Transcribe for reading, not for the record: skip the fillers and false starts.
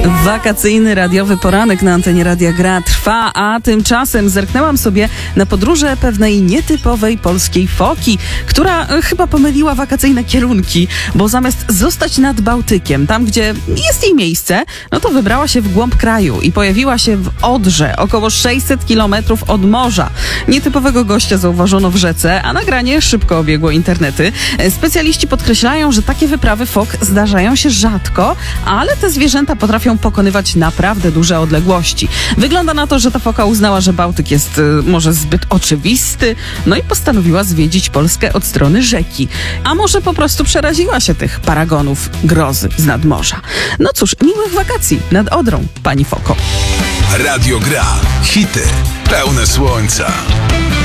Wakacyjny radiowy poranek na antenie Radia Gra trwa, a tymczasem zerknęłam sobie na podróże pewnej nietypowej polskiej foki, która chyba pomyliła wakacyjne kierunki, bo zamiast zostać nad Bałtykiem, tam gdzie jest jej miejsce, no to wybrała się w głąb kraju i pojawiła się w Odrze, około 600 kilometrów od morza. Nietypowego gościa zauważono w rzece, a nagranie szybko obiegło internety. Specjaliści podkreślają, że takie wyprawy fok zdarzają się rzadko, ale te zwierzęta potrafią pokonywać naprawdę duże odległości. Wygląda na to, że ta foka uznała, że Bałtyk jest może zbyt oczywisty, no i postanowiła zwiedzić Polskę od strony rzeki. A może po prostu przeraziła się tych paragonów grozy z nadmorza. No cóż, miłych wakacji nad Odrą, pani foko. Radio Gra. Hity pełne słońca.